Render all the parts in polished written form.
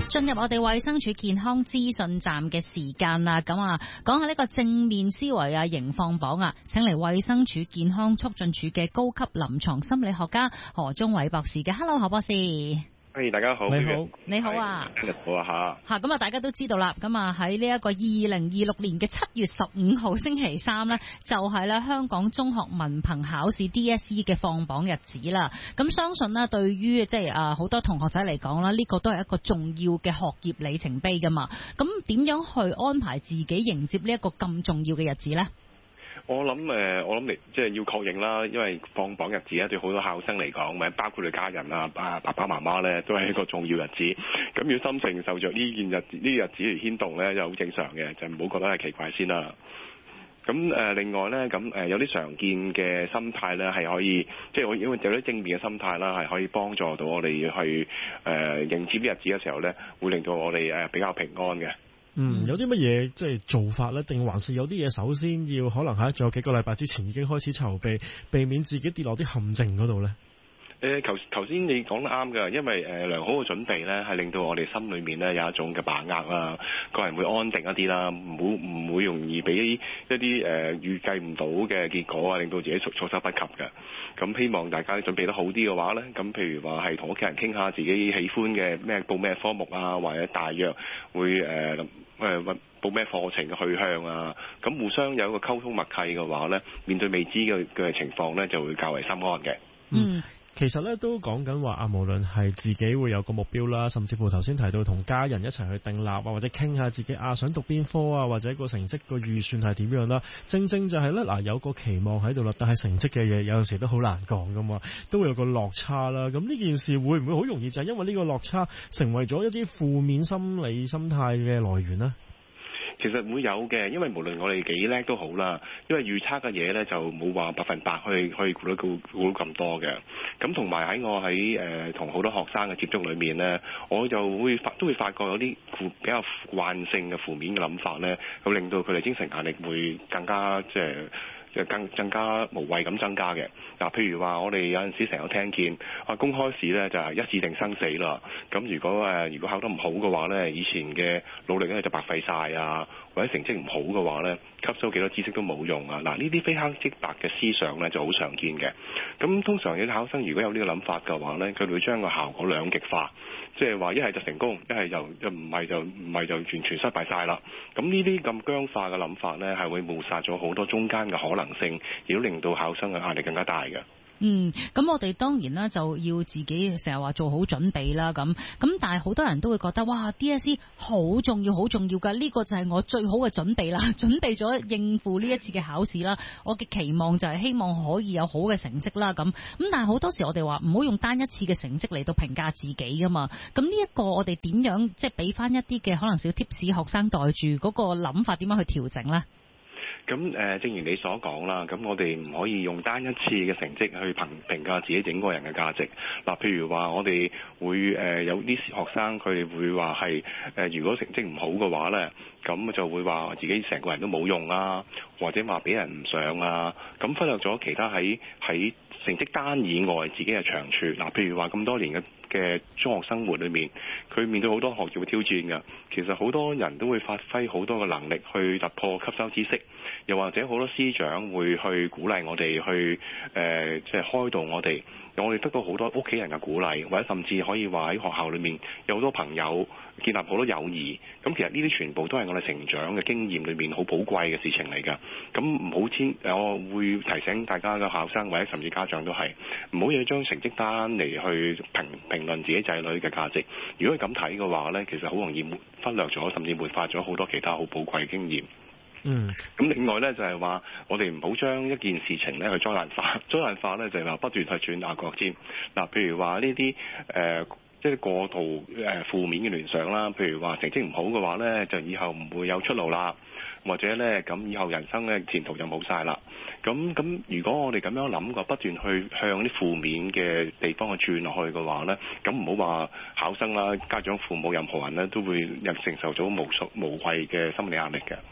進入我哋衛生署健康資訊站嘅時間啦，咁啊，講下呢個正面思維啊，迎放榜啊，請嚟衛生署健康促進處嘅高級臨床心理學家何忠偉博士嘅。Hello， 何博士。 大家好， 你好啊， 好啊吓咁啊，大家都知道啦，咁啊喺呢一個2026年嘅7月15號星期三呢，就係咧香港中學文憑考試 DSE 嘅放榜日子啦。咁相信呢，對於即係好多同學仔嚟講啦，呢個都係一個重要嘅學業里程碑噶嘛。咁點樣去安排自己迎接呢一個咁重要嘅日子呢？ 我諗你即係要確認啦，因為放榜日子咧對好多考生嚟講，咪包括你家人啊、爸爸媽媽咧，都係一個重要日子。咁如果心情受着呢日子嚟牽動咧，就好正常嘅，就唔好覺得係奇怪先啦。咁另外咧，咁有啲常見嘅心態咧，係可以即係因為有啲正面嘅心態啦，係可以幫助到我哋去迎接呢日子嘅時候咧，會令到我哋比較平安嘅。 有啲乜嘢即係做法咧？定還是有啲嘢首先要可能喺仲有幾個禮拜之前已經開始籌備，避免自己跌落啲陷阱嗰度咧？ 頭先你講得啱㗎，因為良好嘅準備咧，係令到我哋心裏面咧有一種嘅把握啦，個人會安定一啲啦，唔會容易俾一啲預計唔到嘅結果啊，令到自己措手不及嘅。咁希望大家準備得好啲嘅話咧，咁譬如話係同屋企人傾下自己喜歡嘅報咩科目啊，或者大約會報咩課程嘅去向啊，咁互相有一個溝通默契嘅話咧，面對未知嘅情況咧，就會較為心安嘅。 其實咧都講緊話無論係自己會有個目標啦，甚至乎頭先提到同家人一齊去訂立啊，或者傾下自己想讀邊科啊，或者個成績個預算係點樣啦。正正就係咧有個期望喺度啦，但係成績嘅嘢有陣時都好難講噶嘛，都會有個落差啦。咁呢件事會唔會好容易就係因為呢個落差成為咗一啲負面心理心態嘅來源呢？ 其實會有嘅，因為無論我哋幾叻都好啦，因為預測嘅嘢咧就冇話100%去估到咁多嘅。咁同埋喺我喺同好多學生嘅接觸裏面咧，我就都會發覺有啲比較慣性嘅負面嘅諗法咧，會令到佢哋精神壓力會更加更加無謂咁增加嘅。嗱，譬如話我哋有陣時成日聽見公開試咧就係一試定生死啦。咁如果考得唔好嘅話咧，以前嘅努力咧就白費晒啊，或者成績唔好嘅話咧，吸收幾多知識都冇用啊。嗱，呢啲非黑即白嘅思想咧就好常見嘅。咁通常有啲考生如果有呢個諗法嘅話咧，佢會將個效果兩極化，即係話一係就成功，一係就唔係就完全失敗晒啦。咁呢啲咁僵化嘅諗法咧，係會抹殺咗好多中間嘅可能性，亦都令到考生嘅壓力更加大嘅。 咁我哋當然啦，就要自己成日話做好準備啦，咁但係好多人都會覺得，哇 DSE 好重要好重要㗎，呢個就係我最好嘅準備啦，準備咗應付呢一次嘅考試啦，我嘅期望就係希望可以有好嘅成績啦，咁但係好多時我哋話唔好用單一次嘅成績嚟到評價自己㗎嘛，咁呢一個我哋點樣即係俾翻一啲嘅可能小 tips 學生袋住嗰個諗法點樣去調整呢？ 咁正如你所講啦，咁我哋唔可以用單一次嘅成績去評價自己整個人嘅價值。嗱，譬如話我哋會有啲學生佢哋會話係如果成績唔好嘅話咧，咁就會話自己成個人都冇用啊，或者話俾人唔上啊，咁忽略咗其他喺成績單以外自己嘅長處。嗱，譬如話咁多年嘅中學生活裏面，佢面對好多學業嘅挑戰㗎。其實好多人都會發揮好多嘅能力去突破吸收知識，又或者好多師長會去鼓勵我哋去即係開導我哋。我哋得到好多屋企人嘅鼓勵，或者甚至可以話喺學校裏面有好多朋友建立好多友誼。咁其實呢啲全部都係我哋成長嘅經驗裏面好寶貴嘅事情嚟㗎。咁唔好我會提醒大家嘅考生或者甚至家長都係唔好要將成績單嚟去評論自己仔女嘅價值。如果係咁睇嘅話呢，其實好容易忽略咗甚至抹發咗好多其他好寶貴嘅經驗。咁另外咧就係話，我哋唔好將一件事情咧去災難化。災難化咧就係話不斷去轉亞角尖。嗱，譬如話呢啲即係過度負面嘅聯想啦。譬如話成績唔好嘅話咧，就以後唔會有出路啦，或者咧咁以後人生咧前途就冇晒啦。咁如果我哋咁樣諗過，不斷去向啲負面嘅地方去轉落去嘅話咧，咁唔好話考生啦、家長、父母任何人咧都會承受咗無謂嘅心理壓力嘅。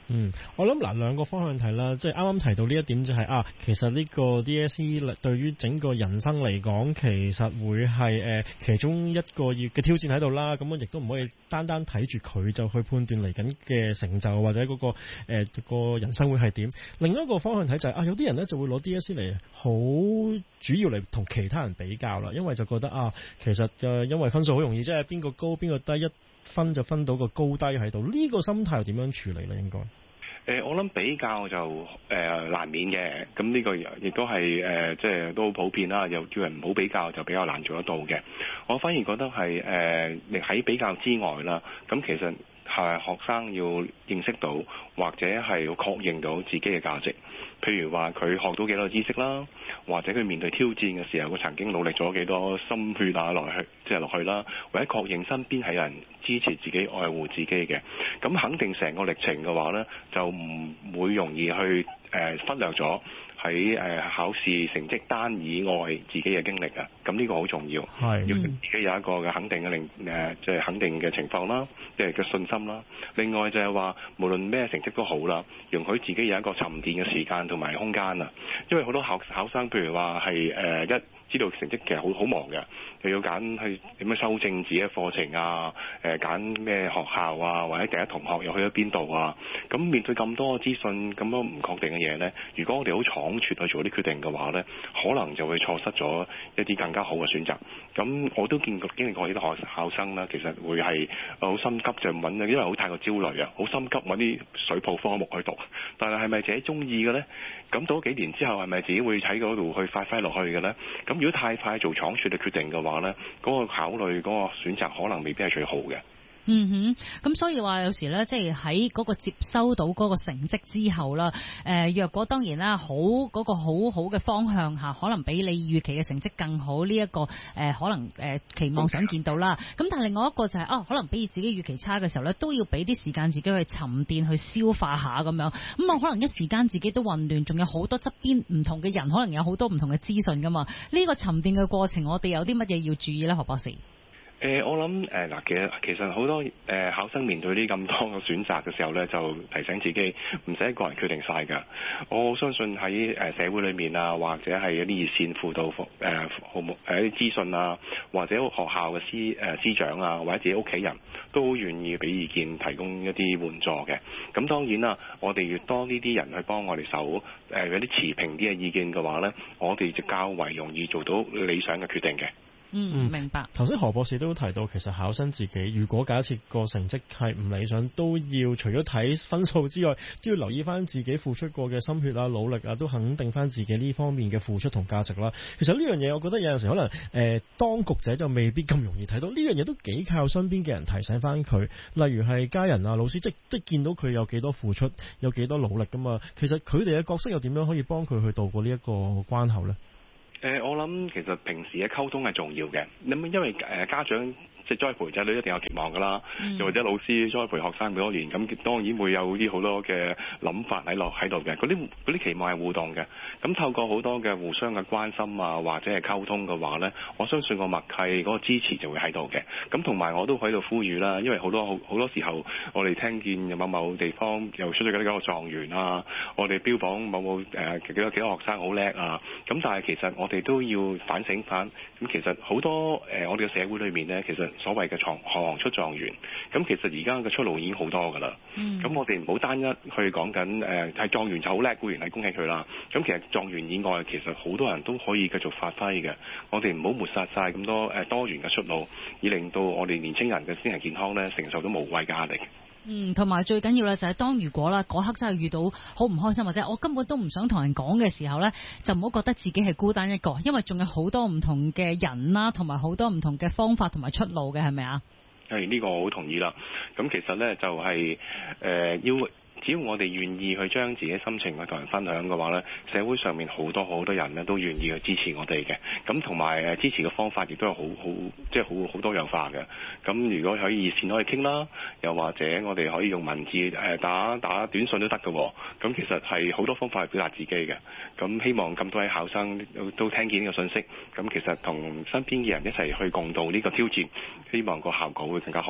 我諗兩個方向睇啦，即係啱啱提到呢一點就係其實呢個 DSE 對於整個人生嚟講，其實會係其中一個嘅挑戰喺度啦。咁我亦都唔可以單單睇住佢就去判斷嚟緊嘅成就或者嗰個人生會係點。另一個方向睇就係有啲人咧就會攞 DSE 嚟好主要嚟同其他人比較啦，因為就覺得其實因為分數好容易，即係邊個高邊個低，一分就分到個高低喺度。呢個心態又點樣處理咧？應該？ 我諗比較就難免嘅，咁呢個亦都係即係都好普遍啦。又叫人唔好比較，就比較難做得到嘅。我反而覺得係喺比較之外啦，咁其實係學生要認識到或者係要確認到自己嘅價值。譬如話佢學到幾多知識啦，或者佢面對挑戰嘅時候，佢曾經努力咗幾多心血落去啦，或者確認身邊係有人支持自己、愛護自己嘅。咁肯定成個歷程嘅話呢，就唔會容易去忽略咗喺考試成績單以外自己嘅經歷啊。咁呢個好重要，要自己有一個嘅肯定嘅即係肯定嘅情況啦，即係嘅信心啦。另外就係話，無論咩成績都好啦，容許自己有一個沉澱嘅時間同埋空間啊。因為好多考生，譬如話係一知道成績其實好忙嘅，又要揀去點樣修正自己嘅課程啊，揀咩學校啊，或者第一同學又去咗邊度啊。咁面對咁多資訊、咁多唔確定嘅嘢呢，如果我哋好倉促去做啲決定嘅話呢，可能就會錯失咗一啲更加好嘅選擇。咁我都經歷過呢啲考生啦，其實會係好心急就揾，因為好太過焦慮啊，好心急揾啲水泡科目去讀。但係咪自己中意嘅呢？咁到幾年之後係咪自己會喺嗰度去發揮落去嘅呢？咁如果太快做倉促嘅決定嘅話呢，嗰個考慮嗰個選擇可能未必係最好嘅。 咁所以話有時咧，即係喺嗰個接收到嗰個成績之後啦，若果當然啦，嗰個好好嘅方向下，可能比你預期嘅成績更好，呢一個可能期望想見到啦。咁但係另外一個就係可能比自己預期差嘅時候咧，都要俾啲時間自己去沉澱、去消化下咁樣。咁啊，可能一時間自己都混亂，仲有好多側邊唔同嘅人，可能有好多唔同嘅資訊噶嘛。呢個沉澱嘅過程，我哋有啲乜嘢要注意咧，何博士？ 我諗其實好多考生面對呢咁多嘅選擇嘅時候呢，就提醒自己唔使一個人決定晒㗎。我相信喺社會裏面啊，或者係一啲熱線輔導項目一啲資訊啊，或者學校嘅師長啊，或者自己屋企人都好願意俾意見，提供一啲援助嘅。咁當然啦，我哋越多呢啲人去幫我哋手，有啲持平啲嘅意見嘅話呢，我哋就較為容易做到理想嘅決定嘅。 明白。 頭先何博士都提到，其實考生自己如果假設個成績係唔理想，都要除咗睇分數之外，都要留意翻自己付出過嘅心血啊、努力啊，都肯定翻自己呢方面嘅付出同價值啦。其實呢樣嘢，我覺得有陣時可能當局者就未必咁容易睇到，呢樣嘢都幾靠身邊嘅人提醒翻佢，例如係家人啊、老師，即見到佢有幾多付出，有幾多努力噶嘛。其實佢哋嘅角色又點樣可以幫佢去渡過呢一個關口呢？ 我諗其實平時嘅溝通係重要嘅，咁因為家長即係栽培仔女一定有期望㗎啦，又或者老師栽培學生咁多年，咁當然會有啲好多嘅諗法喺度嘅，嗰啲期望係互動嘅。咁透過好多嘅互相嘅關心啊，或者係溝通嘅話呢，我相信個默契嗰個支持就會喺度嘅。咁同埋我都喺度呼籲啦，因為好多時候我哋聽見某地方又出咗幾個狀元啊，我哋標榜某幾多學生好叻啊，咁但係其實我哋都要反省翻，咁其實好多我哋嘅社會裏面呢，其實所謂嘅行出狀元，咁其實而家嘅出路已經好多㗎啦。咁我哋唔好單一去講緊係狀元就好叻，固然係恭喜佢啦。咁其實狀元以外，其實好多人都可以繼續發揮嘅。我哋唔好抹殺晒咁多多元嘅出路，以令到我哋年青人嘅精神健康呢承受到無謂嘅壓力。 同埋最緊要咧就係如果啦嗰刻真係遇到好唔開心，或者我根本都唔想同人講嘅時候咧，就唔好覺得自己係孤單一個，因為仲有好多唔同嘅人啦，同埋好多唔同嘅方法同埋出路嘅，係咪啊？ 係，呢個我好同意啦。咁其實咧就係只要我哋願意去將自己心情去同人分享嘅話呢，社會上面好多人呢都願意去支持我哋嘅。咁同埋支持嘅方法亦都係好多樣化嘅。咁如果可以熱線可以傾啦，又或者我哋可以用文字打短信都得嘅。咁其實係好多方法去表達自己嘅。咁希望咁多位考生都聽見呢個信息。咁其實同身邊嘅人一齊去共度呢個挑戰，希望個效果會更加好嘅。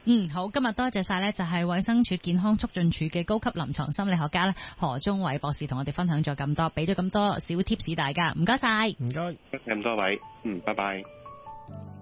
好，今日多謝晒呢，就係衛生署健康促進處嘅高級臨床心理學家咧何忠偉博士同我哋分享咗咁多，俾咗咁多小貼士大家，唔該晒， 唔該， 咁多位，拜拜。